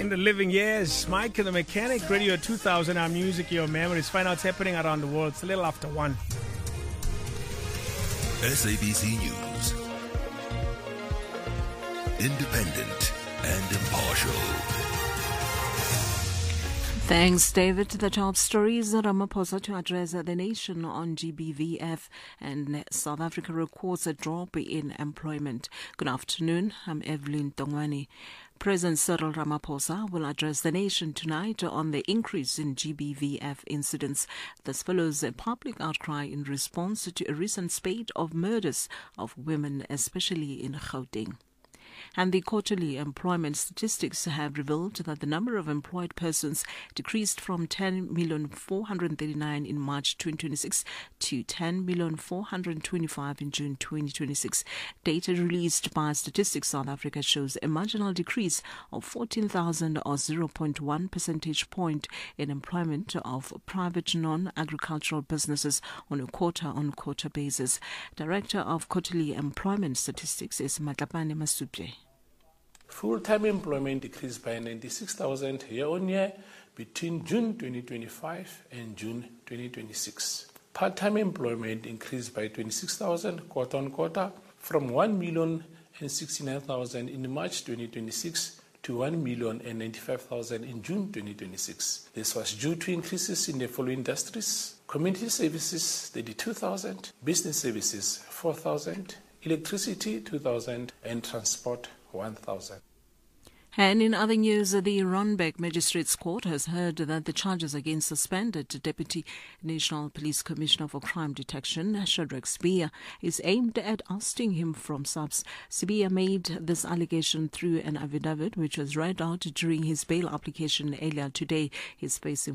In the living years, Mike and the Mechanic, Radio 2000, our music, your memories. Find out what's happening around the world. It's a little after 1. SABC News. Independent and impartial. Thanks, David. The top stories. Ramaphosa to address the nation on GBVF, and South Africa records a drop in employment. Good afternoon. I'm Evelyn Tongwani. President Cyril Ramaphosa will address the nation tonight on the increase in GBVF incidents. This follows a public outcry in response to a recent spate of murders of women, especially in Gauteng. And the quarterly employment statistics have revealed that the number of employed persons decreased from 10,439,000 in March 2026 to 10,425,000 in June 2026. Data released by Statistics South Africa shows a marginal decrease of 14,000 or 0.1 percentage point in employment of private non-agricultural businesses on a quarter-on-quarter basis. Director of Quarterly Employment Statistics is Matlapane Masupje. Full-time employment decreased by 96,000 year-on-year between June 2025 and June 2026. Part-time employment increased by 26,000 quarter-on-quarter from 1,069,000 in March 2026 to 1,095,000 in June 2026. This was due to increases in the following industries: community services 32,000, business services 4,000, electricity 2,000, and transport 1,000. And in other news, the Randburg Magistrates Court has heard that the charges against suspended Deputy National Police Commissioner for Crime Detection, Shadrack Sibiya, is aimed at ousting him from SAPS. Sibiya made this allegation through an affidavit which was read out during his bail application earlier today. He's facing